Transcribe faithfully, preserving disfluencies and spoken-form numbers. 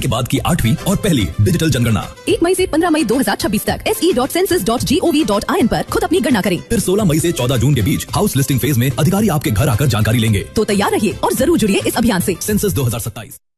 के बाद की आठवीं और पहली डिजिटल जनगणना। एक मई से पंद्रह मई दो हजार छब्बीस तक S E dot census dot G O V dot I N पर खुद अपनी गणना करें। फिर सोलह मई से चौदह जून के बीच हाउस लिस्टिंग फेज में अधिकारी आपके घर आकर जानकारी लेंगे। तो तैयार रहिए और जरूर जुड़िए इस अभियान से। सेंसस दो हजार सत्ताईस।